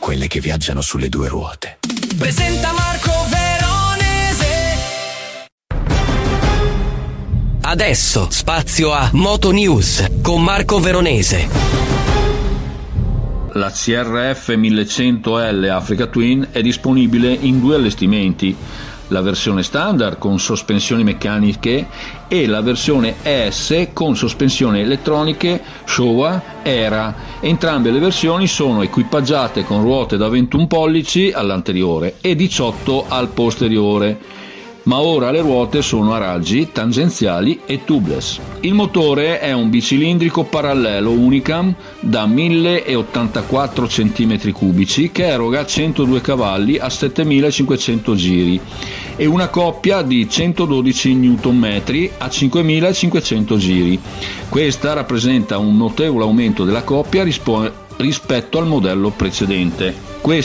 quelle che viaggiano sulle due ruote. Presenta Marco Veronese. Adesso spazio a Moto News con Marco Veronese. La CRF 1100L Africa Twin è disponibile in due allestimenti, la versione standard con sospensioni meccaniche e la versione ES con sospensioni elettroniche Showa Era. Entrambe le versioni sono equipaggiate con ruote da 21 pollici all'anteriore e 18 al posteriore, ma ora le ruote sono a raggi, tangenziali e tubeless. Il motore è un bicilindrico parallelo Unicam da 1084 cm3 che eroga 102 cavalli a 7500 giri e una coppia di 112 Nm a 5500 giri. Questa rappresenta un notevole aumento della coppia rispetto al modello precedente.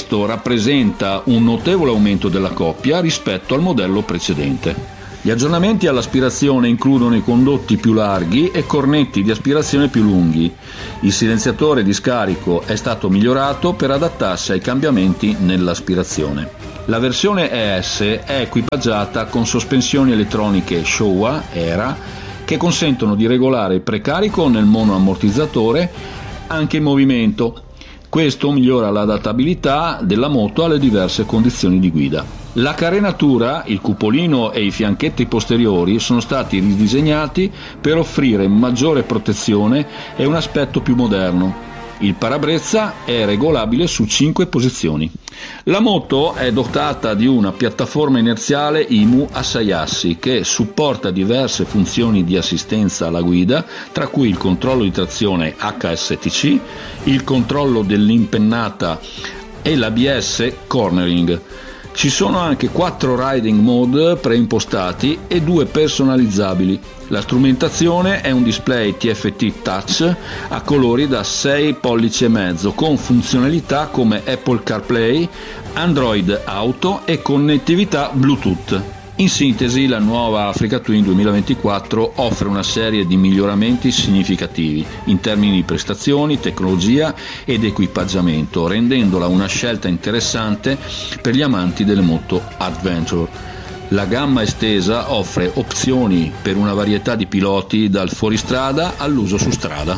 Gli aggiornamenti all'aspirazione includono i condotti più larghi e cornetti di aspirazione più lunghi. Il silenziatore di scarico è stato migliorato per adattarsi ai cambiamenti nell'aspirazione. La versione ES è equipaggiata con sospensioni elettroniche Showa Era che consentono di regolare il precarico nel monoammortizzatore anche in movimento. Questo migliora l'adattabilità della moto alle diverse condizioni di guida. La carenatura, il cupolino e i fianchetti posteriori sono stati ridisegnati per offrire maggiore protezione e un aspetto più moderno. Il parabrezza è regolabile su 5 posizioni. La moto è dotata di una piattaforma inerziale IMU a 6 assi che supporta diverse funzioni di assistenza alla guida, tra cui il controllo di trazione HSTC, il controllo dell'impennata e l'ABS cornering. Ci sono anche 4 riding mode preimpostati e 2 personalizzabili. La strumentazione è un display TFT Touch a colori da 6,5 pollici con funzionalità come Apple CarPlay, Android Auto e connettività Bluetooth. In sintesi, la nuova Africa Twin 2024 offre una serie di miglioramenti significativi in termini di prestazioni, tecnologia ed equipaggiamento, rendendola una scelta interessante per gli amanti delle moto adventure. La gamma estesa offre opzioni per una varietà di piloti dal fuoristrada all'uso su strada.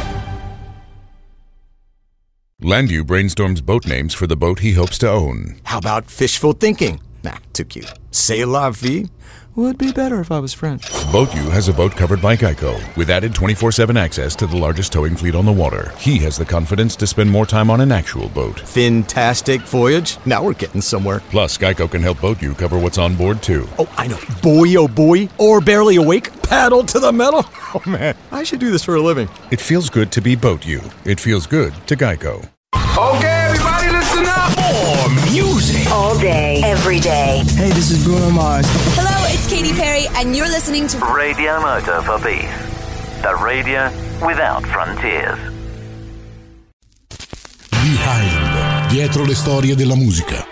Landu brainstorms boat names for the boat he hopes to own. How about fishful thinking? Nah, too cute. C'est la vie? Would be better if I was French. BoatU has a boat covered by Geico, with added 24/7 access to the largest towing fleet on the water. He has the confidence to spend more time on an actual boat. Fantastic voyage. Now we're getting somewhere. Plus, Geico can help BoatU cover what's on board, too. Oh, I know. Boy, oh boy. Or barely awake. Paddle to the metal. Oh, man. I should do this for a living. It feels good to be BoatU. It feels good to Geico. Okay, everybody listen up. More music. All day, every day. Hey, this is Bruno Mars. Hello, it's Katy Perry, and you're listening to Radio Moto for Peace. The radio without frontiers. Behind. Dietro le storie della musica.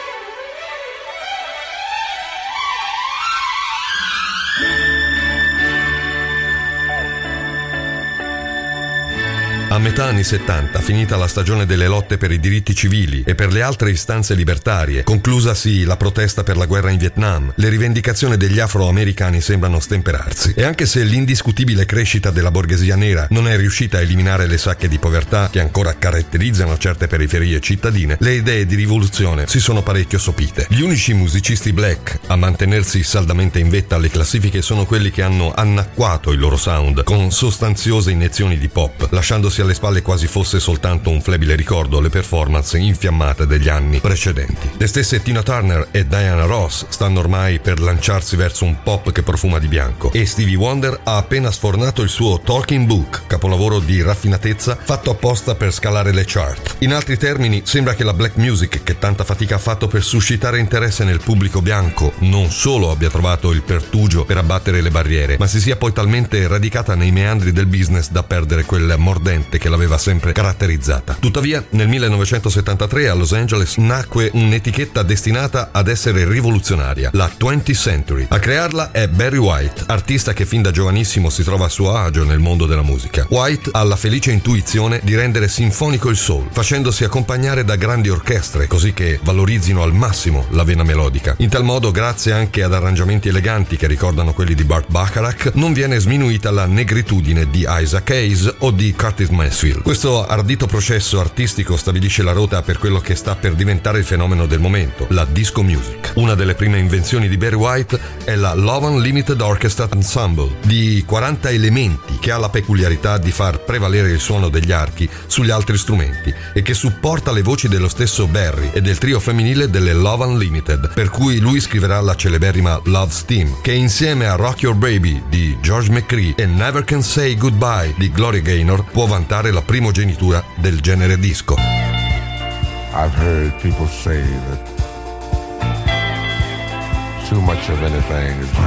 A metà anni 70, finita la stagione delle lotte per i diritti civili e per le altre istanze libertarie, conclusasi la protesta per la guerra in Vietnam, le rivendicazioni degli afroamericani sembrano stemperarsi. E anche se l'indiscutibile crescita della borghesia nera non è riuscita a eliminare le sacche di povertà che ancora caratterizzano certe periferie cittadine, le idee di rivoluzione si sono parecchio sopite. Gli unici musicisti black a mantenersi saldamente in vetta alle classifiche sono quelli che hanno annacquato il loro sound con sostanziose iniezioni di pop, lasciandosi alle spalle quasi fosse soltanto un flebile ricordo le performance infiammate degli anni precedenti. Le stesse Tina Turner e Diana Ross stanno ormai per lanciarsi verso un pop che profuma di bianco e Stevie Wonder ha appena sfornato il suo Talking Book, capolavoro di raffinatezza fatto apposta per scalare le chart. In altri termini, sembra che la black music, che tanta fatica ha fatto per suscitare interesse nel pubblico bianco, non solo abbia trovato il pertugio per abbattere le barriere, ma si sia poi talmente radicata nei meandri del business da perdere quel mordente forte che l'aveva sempre caratterizzata. Tuttavia, nel 1973 a Los Angeles nacque un'etichetta destinata ad essere rivoluzionaria, la 20th Century. A crearla è Barry White, artista che fin da giovanissimo si trova a suo agio nel mondo della musica. White ha la felice intuizione di rendere sinfonico il soul, facendosi accompagnare da grandi orchestre, così che valorizzino al massimo la vena melodica. In tal modo, grazie anche ad arrangiamenti eleganti che ricordano quelli di Burt Bacharach, non viene sminuita la negritudine di Isaac Hayes o di Curtis Mayfield. Questo ardito processo artistico stabilisce la rotta per quello che sta per diventare il fenomeno del momento, la disco music. Una delle prime invenzioni di Barry White è la Love Unlimited Orchestra Ensemble, di 40 elementi, che ha la peculiarità di far prevalere il suono degli archi sugli altri strumenti e che supporta le voci dello stesso Barry e del trio femminile delle Love Unlimited, per cui lui scriverà la celeberrima Love's Theme, che insieme a Rock Your Baby di George McCree e Never Can Say Goodbye di Gloria Gaynor può vantare la primogenitura del genere disco. I've heard people say that too much of anything is